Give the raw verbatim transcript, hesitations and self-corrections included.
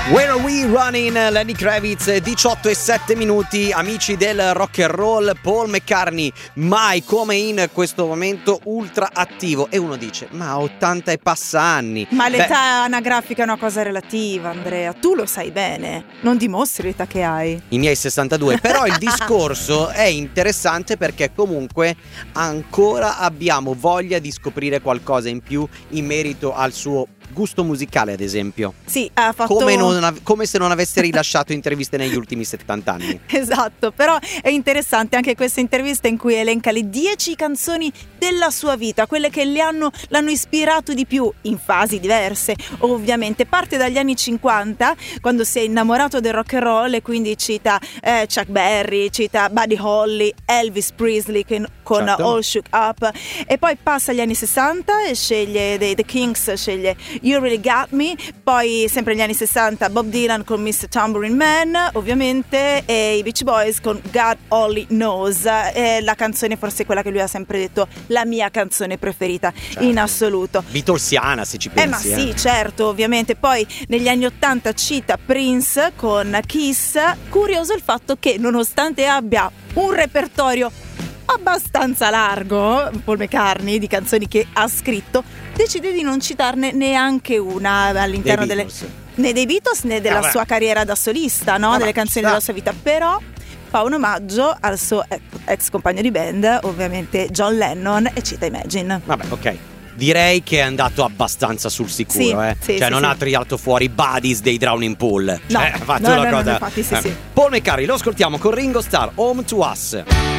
Where Are We Running? Lenny Kravitz, diciotto e sette minuti, amici del rock and roll. Paul McCartney mai come in questo momento ultra attivo, e uno dice ma ha ottanta e passa anni. Ma l'età Beh, anagrafica è una cosa relativa, Andrea, tu lo sai bene, non dimostri l'età che hai. I miei sessantadue. Però il discorso è interessante perché comunque ancora abbiamo voglia di scoprire qualcosa in più in merito al suo gusto musicale, ad esempio. Sì, ha fatto come, non av- come se non avesse rilasciato interviste negli ultimi settanta anni. Esatto, però è interessante anche questa intervista in cui elenca le dieci canzoni della sua vita, quelle che le hanno, l'hanno ispirato di più in fasi diverse. Ovviamente parte dagli anni cinquanta, quando si è innamorato del rock and roll, e quindi cita eh, Chuck Berry, cita Buddy Holly, Elvis Presley con, con certo. All Shook Up, e poi passa agli anni sessanta e sceglie dei The Kings, sceglie You Really Got Me, poi sempre negli anni sessanta Bob Dylan con mister Tambourine Man, ovviamente, e i Beach Boys con God Only Knows, e la canzone forse quella che lui ha sempre detto la mia canzone preferita, certo, in assoluto. Beatlesiana, se ci pensi. Eh ma sì, eh. certo, ovviamente. Poi negli anni ottanta cita Prince con Kiss. Curioso il fatto che nonostante abbia un repertorio abbastanza largo, Paul McCartney, di canzoni che ha scritto, decide di non citarne neanche una all'interno dei delle né dei Beatles né della Vabbè. sua carriera da solista, no? Vabbè, delle canzoni sta. della sua vita. Però fa un omaggio al suo ex compagno di band, ovviamente John Lennon, e cita Imagine. Vabbè, ok. Direi che è andato abbastanza sul sicuro, sì, eh. sì, cioè sì, non sì. ha tirato fuori Buddies dei Drowning Pool. No, cioè, ha fatto no, una no, cosa. no, infatti, sì, eh. sì. Paul McCartney, lo ascoltiamo con Ringo Starr, Home to Us.